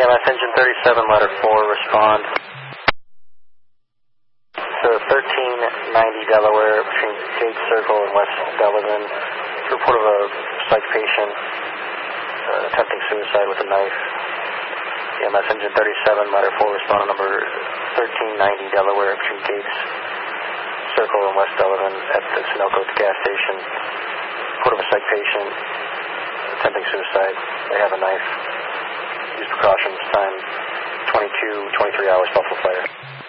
EMS engine 37, ladder 4, respond. So 1390 Delaware between Gate Circle and West Delavan. Report of a psych patient attempting suicide with a knife. EMS engine 37, ladder 4, respond number 1390 Delaware between Gates Circle and West Delavan at the Sunoco gas station. Report of a psych patient attempting suicide. They have a knife. Use precautions. Time 23 hours, Buffalo Fire.